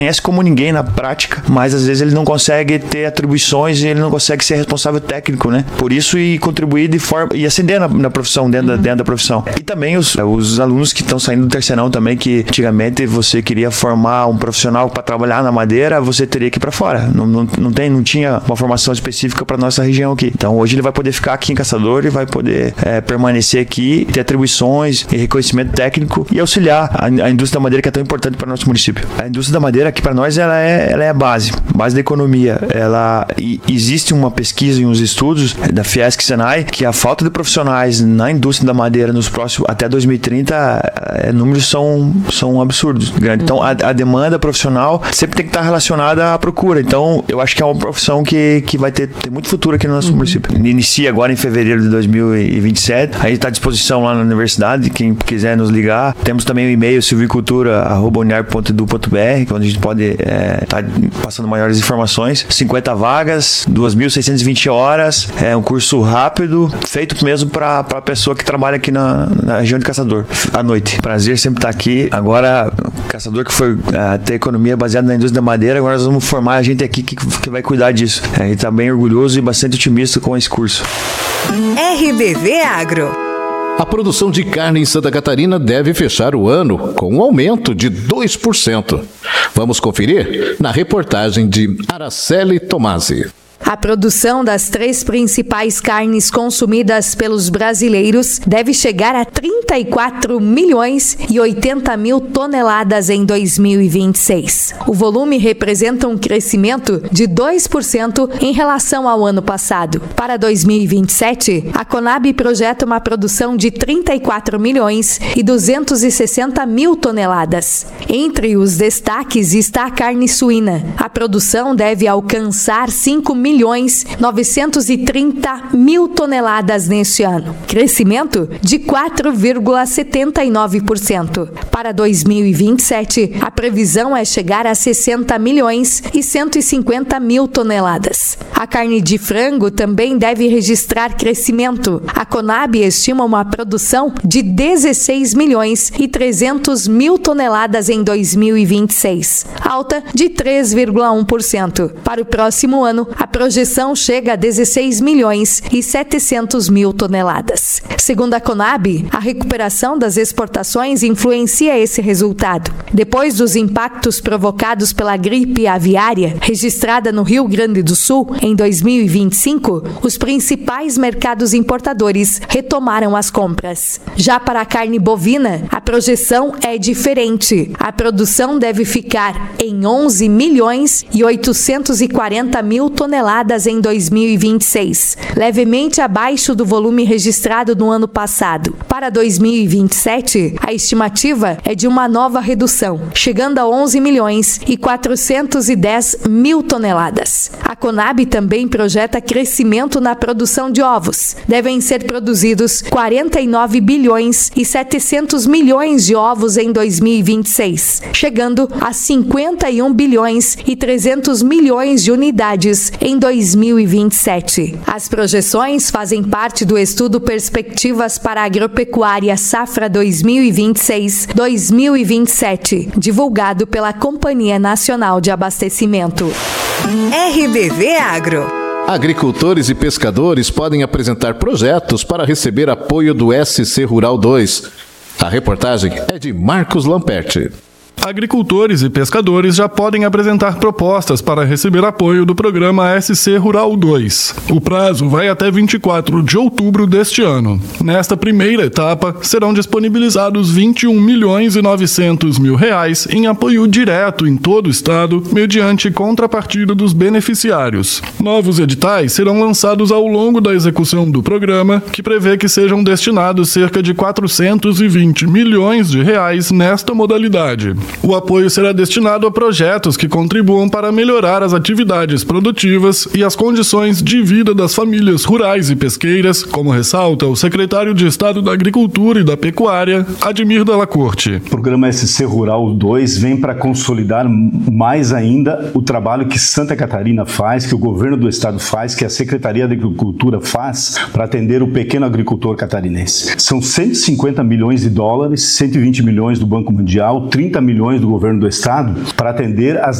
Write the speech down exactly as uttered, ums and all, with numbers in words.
conhece como ninguém na prática, mas às vezes ele não consegue ter atribuições e ele não consegue ser responsável técnico, né? Por isso, e contribuir de forma, e ascender na, na profissão, dentro, uhum. da, dentro da profissão. E também os, os alunos que estão saindo do terceirão também, que antigamente você queria formar um profissional para trabalhar na madeira, você teria que ir para fora. Não, não, não, tem, não tinha uma formação específica para nossa região aqui. Então hoje ele vai poder ficar aqui em Caçador e vai poder é, permanecer aqui, ter atribuições e reconhecimento técnico e auxiliar a, a indústria da madeira, que é tão importante para o nosso município. A indústria da madeira que para nós ela é, ela é a base, base da economia. Ela, e, existe uma pesquisa e uns estudos da Fiesc Senai que a falta de profissionais na indústria da madeira nos próximos, até dois mil e trinta, é, números são, são absurdos, grandes. Então a, a demanda profissional sempre tem que estar relacionada à procura. Então eu acho que é uma profissão que, que vai ter, ter muito futuro aqui no nosso uhum. município. Inicia agora em fevereiro de dois mil e vinte e sete, aí está à disposição lá na universidade, quem quiser nos ligar. Temos também o e-mail silvicultura arroba uniar ponto edu ponto br, onde a gente pode estar é, tá passando maiores informações. cinquenta vagas, duas mil seiscentas e vinte horas, é um curso rápido, feito mesmo para a pessoa que trabalha aqui na, na região de Caçador, à noite. Prazer sempre estar aqui. Agora, Caçador que foi é, ter economia baseada na indústria da madeira, agora nós vamos formar a gente aqui que, que vai cuidar disso. É, a gente está bem orgulhoso e bastante otimista com esse curso. R B V Agro. A produção de carne em Santa Catarina deve fechar o ano com um aumento de dois por cento. Vamos conferir na reportagem de Araceli Tomasi. A produção das três principais carnes consumidas pelos brasileiros deve chegar a trinta e quatro milhões e oitenta mil toneladas em dois mil e vinte e seis. O volume representa um crescimento de dois por cento em relação ao ano passado. Para dois mil e vinte e sete, a Conab projeta uma produção de trinta e quatro milhões e duzentos e sessenta mil toneladas. Entre os destaques está a carne suína. A produção deve alcançar cinco milhões novecentos e trinta mil toneladas neste ano, crescimento de quatro vírgula setenta e nove por cento. Para dois mil e vinte e sete, a previsão é chegar a sessenta milhões e cento e cinquenta mil toneladas. A carne de frango também deve registrar crescimento. A Conab estima uma produção de dezesseis milhões e trezentos mil toneladas em dois mil e vinte e seis, alta de três vírgula um por cento. Para o próximo ano, a projeção chega a dezesseis milhões e setecentos mil toneladas. Segundo a Conab, a recuperação das exportações influencia esse resultado. Depois dos impactos provocados pela gripe aviária registrada no Rio Grande do Sul em dois mil e vinte e cinco, os principais mercados importadores retomaram as compras. Já para a carne bovina, a projeção é diferente. A produção deve ficar em onze milhões e oitocentos e quarenta mil toneladas em dois mil e vinte e seis, levemente abaixo do volume registrado no ano passado. Para dois mil e vinte e sete, a estimativa é de uma nova redução, chegando a onze milhões e quatrocentos e dez mil toneladas. A Conab também projeta crescimento na produção de ovos. Devem ser produzidos quarenta e nove bilhões e setecentos milhões de ovos em dois mil e vinte e seis, chegando a cinquenta e um bilhões e trezentos milhões de unidades em dois mil e vinte e sete. As projeções fazem parte do estudo Perspectivas para a Agropecuária Safra dois mil e vinte e seis a dois mil e vinte e sete, divulgado pela Companhia Nacional de Abastecimento. R B V Agro. Agricultores e pescadores podem apresentar projetos para receber apoio do S C Rural dois. A reportagem é de Marcos Lamperti. Agricultores e pescadores já podem apresentar propostas para receber apoio do programa S C Rural dois. O prazo vai até vinte e quatro de outubro deste ano. Nesta primeira etapa, serão disponibilizados vinte e um milhões e novecentos mil reais em apoio direto em todo o estado, mediante contrapartida dos beneficiários. Novos editais serão lançados ao longo da execução do programa, que prevê que sejam destinados cerca de quatrocentos e vinte milhões de reais nesta modalidade. O apoio será destinado a projetos que contribuam para melhorar as atividades produtivas e as condições de vida das famílias rurais e pesqueiras, como ressalta o secretário de Estado da Agricultura e da Pecuária, Admir Dalla Corte. O programa S C Rural dois vem para consolidar mais ainda o trabalho que Santa Catarina faz, que o governo do estado faz, que a Secretaria da Agricultura faz para atender o pequeno agricultor catarinense. São cento e cinquenta milhões de dólares, cento e vinte milhões do Banco Mundial, trinta milhões milhões do governo do estado para atender as